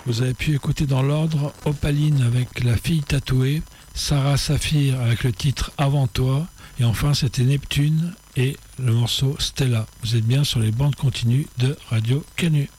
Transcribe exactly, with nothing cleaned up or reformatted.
Vous avez pu écouter dans l'ordre Opaline avec La fille tatouée, Sarah Saphir avec le titre Avant toi, et enfin c'était Neptune et le morceau Stella. Vous êtes bien sur les bandes continues de Radio Canu.